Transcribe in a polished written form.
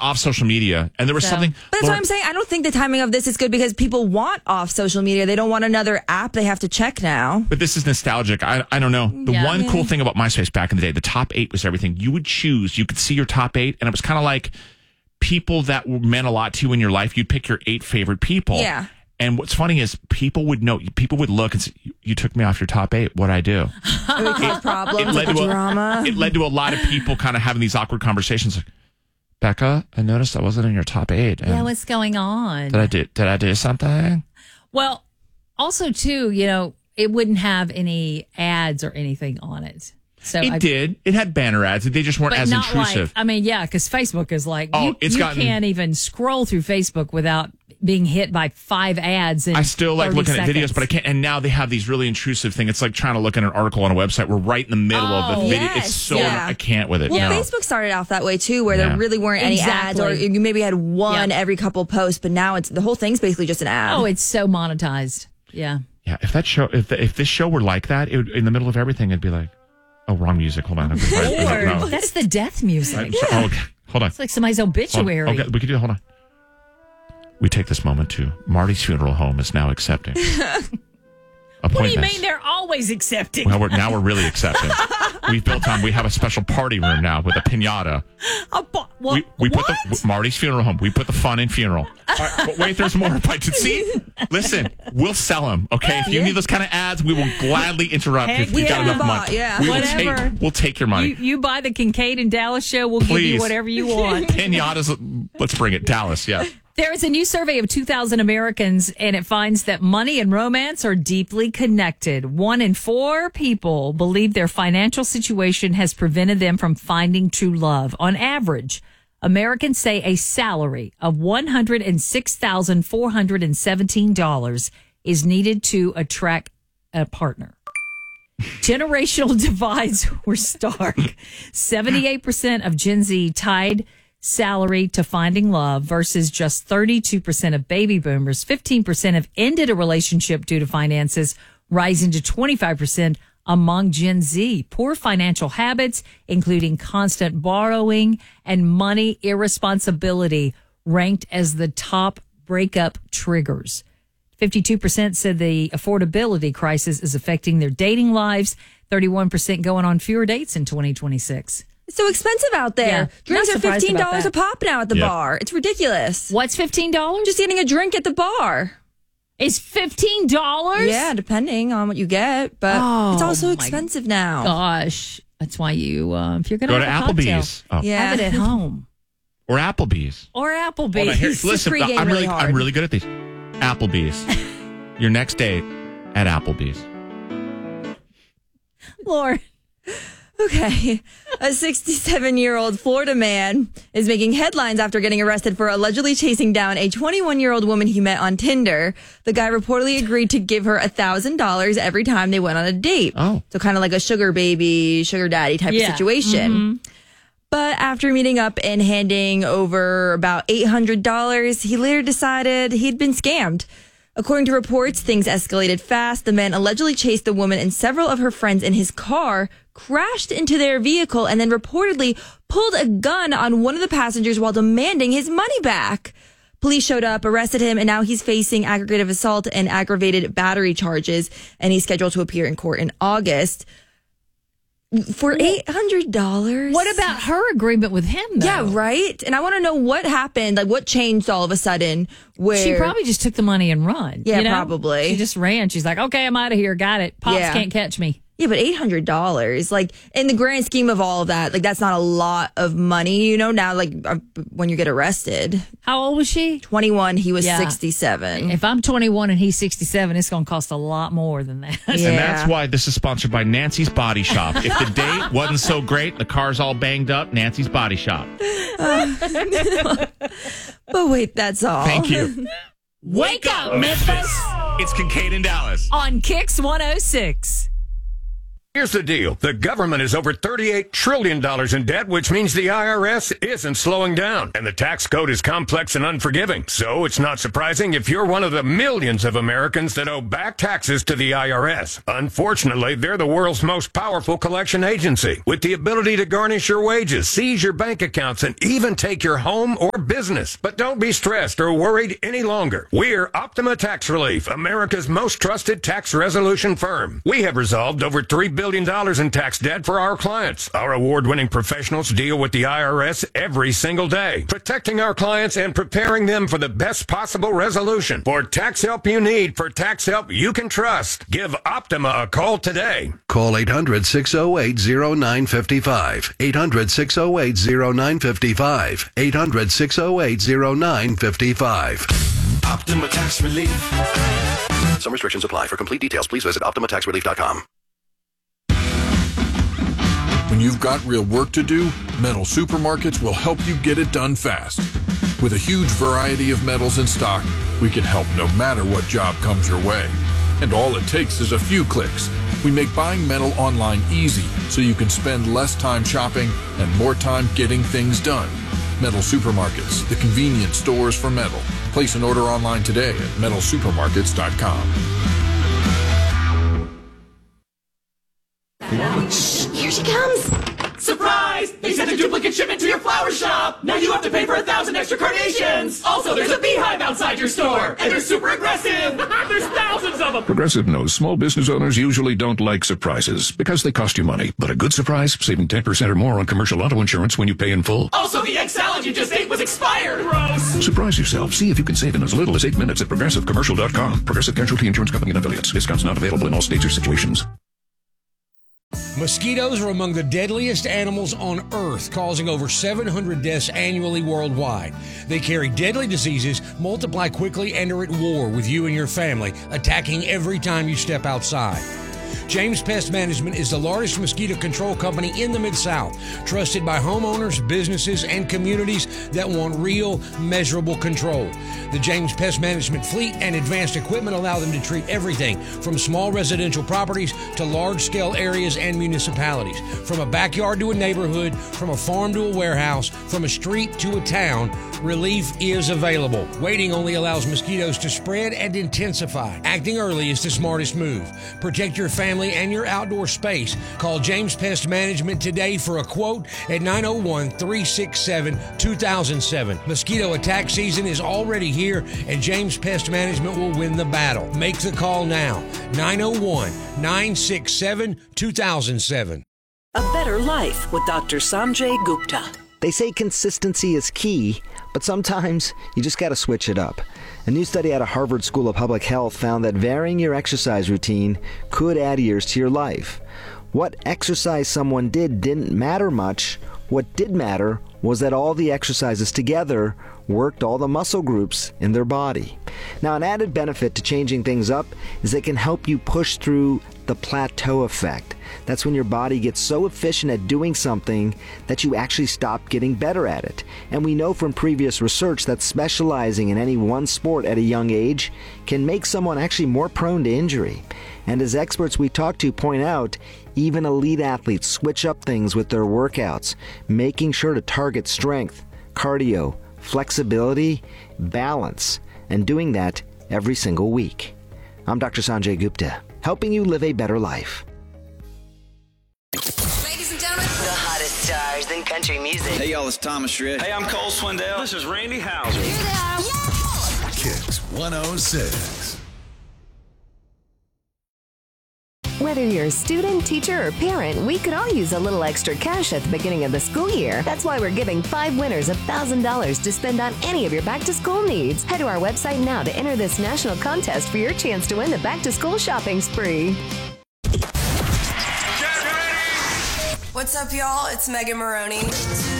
off social media, and there was something. But that's what I'm saying. I don't think the timing of this is good because people want off social media. They don't want another app they have to check now. But this is nostalgic. I don't know. The one cool thing about MySpace back in the day, the top 8 was everything. You would choose. You could see your top 8, and it was kind of like people that meant a lot to you in your life. You'd pick your 8 favorite people. Yeah. And what's funny is people would know. People would look and say, "You took me off your top 8. What'd I do?" It would cause problems, drama. It led to a lot of people kind of having these awkward conversations. Like, Becca, I noticed I wasn't in your top 8. Yeah, what's going on? Did I do something? Well, also too, it wouldn't have any ads or anything on it. So it did. It had banner ads. They just weren't as intrusive. Because Facebook is like, you can't even scroll through Facebook without being hit by 5 ads. I still like looking seconds. at videos, but I can't. And now they have these really intrusive things. It's like trying to look at an article on a website. We're right in the middle of the video. It's so I can't with it. Well, Facebook started off that way too, where there really weren't any ads, or you maybe had one every couple posts. But now the whole thing's basically just an ad. Oh, it's so monetized. Yeah. Yeah. If this show were like that, in the middle of everything, it'd be like, oh, wrong music. Hold on. No. That's the death music. Okay. Hold on. It's like somebody's obituary. Okay, we can do it. Hold on. We take this moment to Marty's Funeral Home is now accepting appointments. What do you mean they're always accepting? Well, we're really accepting. We have a special party room now with a piñata. We put Marty's Funeral Home. We put the fun in funeral. Right, but wait, there's more. Listen, we'll sell them. Okay, if you need those kind of ads, we will gladly interrupt if we've got enough money. Yeah, we'll take your money. You buy the Kincaid and Dallas show. We'll give you whatever you want. Piñatas. Let's bring it. Dallas. Yeah. There is a new survey of 2,000 Americans, and it finds that money and romance are deeply connected. 1 in 4 people believe their financial situation has prevented them from finding true love. On average, Americans say a salary of $106,417 is needed to attract a partner. Generational divides were stark. 78% of Gen Z tied salary to finding love versus just 32% of baby boomers. 15% have ended a relationship due to finances, rising to 25% among Gen Z. Poor financial habits, including constant borrowing and money irresponsibility, ranked as the top breakup triggers. 52% said the affordability crisis is affecting their dating lives. 31% going on fewer dates in 2026. It's so expensive out there. Yeah, drinks are $15 a pop now at the bar. It's ridiculous. What's $15? Just getting a drink at the bar. It's $15? Yeah, depending on what you get, but it's also expensive now. Gosh, that's why you if you're going to go to Applebee's, have it at home or Applebee's. Listen, I'm really good at these. Applebee's. Your next date at Applebee's. Lord. Okay. A 67-year-old Florida man is making headlines after getting arrested for allegedly chasing down a 21-year-old woman he met on Tinder. The guy reportedly agreed to give her $1,000 every time they went on a date. Oh. So kind of like a sugar baby, sugar daddy type of situation. Mm-hmm. But after meeting up and handing over about $800, he later decided he'd been scammed. According to reports, things escalated fast. The man allegedly chased the woman and several of her friends in his car, crashed into their vehicle, and then reportedly pulled a gun on one of the passengers while demanding his money back. Police showed up, arrested him, and now he's facing aggravated assault and aggravated battery charges, and he's scheduled to appear in court in August. For $800? What about her agreement with him, though? Yeah, right? And I want to know what happened, like what changed all of a sudden. Where she probably just took the money and run. Yeah, probably. She just ran. She's like, okay, I'm out of here. Got it. Pops can't catch me. Yeah, but $800, like in the grand scheme of all of that, like that's not a lot of money, now, like when you get arrested. How old was she? 21. He was 67. If I'm 21 and he's 67, it's going to cost a lot more than that. Yeah. And that's why this is sponsored by Nancy's Body Shop. If the date wasn't so great, the car's all banged up, Nancy's Body Shop. But wait, that's all. Thank you. Wake up, Memphis. It's Kincaid and Dallas on Kicks 106. Here's the deal. The government is over $38 trillion in debt, which means the IRS isn't slowing down. And the tax code is complex and unforgiving. So it's not surprising if you're one of the millions of Americans that owe back taxes to the IRS. Unfortunately, they're the world's most powerful collection agency, with the ability to garnish your wages, seize your bank accounts, and even take your home or business. But don't be stressed or worried any longer. We're Optima Tax Relief, America's most trusted tax resolution firm. We have resolved over $3 billion in tax debt for our clients. Our award-winning professionals deal with the IRS every single day, protecting our clients and preparing them for the best possible resolution. For tax help you need, for tax help you can trust, give Optima a call today. Call 800-608-0955. 800-608-0955. 800-608-0955. Optima Tax Relief. Some restrictions apply. For complete details, please visit OptimaTaxRelief.com. When you've got real work to do, Metal Supermarkets will help you get it done fast. With a huge variety of metals in stock, we can help no matter what job comes your way. And all it takes is a few clicks. We make buying metal online easy so you can spend less time shopping and more time getting things done. Metal Supermarkets, the convenient stores for metal. Place an order online today at metalsupermarkets.com. Here she comes! Surprise! They sent a duplicate shipment to your flower shop! Now you have to pay for 1,000 extra carnations! Also, there's a beehive outside your store! And they're super aggressive! There's thousands of them! Progressive knows small business owners usually don't like surprises because they cost you money. But a good surprise, saving 10% or more on commercial auto insurance when you pay in full. Also, the egg salad you just ate was expired! Gross! Surprise yourself. See if you can save in as little as 8 minutes at ProgressiveCommercial.com. Progressive Casualty Insurance Company and Affiliates. Discounts not available in all states or situations. Mosquitoes are among the deadliest animals on Earth, causing over 700 deaths annually worldwide. They carry deadly diseases, multiply quickly, and are at war with you and your family, attacking every time you step outside. James Pest Management is the largest mosquito control company in the Mid-South, trusted by homeowners, businesses, and communities that want real, measurable control. The James Pest Management fleet and advanced equipment allow them to treat everything from small residential properties to large-scale areas and municipalities. From a backyard to a neighborhood, from a farm to a warehouse, from a street to a town, relief is available. Waiting only allows mosquitoes to spread and intensify. Acting early is the smartest move. Protect your family and your outdoor space. Call James Pest Management today for a quote at 901-367-2007. Mosquito attack season is already here, and James Pest Management will win the battle. Make the call now. 901-967-2007. A Better Life with Dr. Sanjay Gupta. They say consistency is key, but sometimes you just got to switch it up. A new study out of Harvard School of Public Health found that varying your exercise routine could add years to your life. What exercise someone did didn't matter much. What did matter was that all the exercises together worked all the muscle groups in their body. Now, an added benefit to changing things up is they can help you push through the plateau effect. That's when your body gets so efficient at doing something that you actually stop getting better at it. And we know from previous research that specializing in any one sport at a young age can make someone actually more prone to injury. And as experts we talk to point out, even elite athletes switch up things with their workouts, making sure to target strength, cardio, flexibility, balance, and doing that every single week. I'm Dr. Sanjay Gupta, helping you live a better life. Ladies and gentlemen, the hottest stars in country music. Hey, y'all, it's Thomas Rhett. Hey, I'm Cole Swindell. This is Randy Houser. Kicks 106. Whether you're a student, teacher, or parent, we could all use a little extra cash at the beginning of the school year. That's why we're giving 5 winners $1,000 to spend on any of your back-to-school needs. Head to our website now to enter this national contest for your chance to win the back-to-school shopping spree. What's up, y'all? It's Megan Maroney.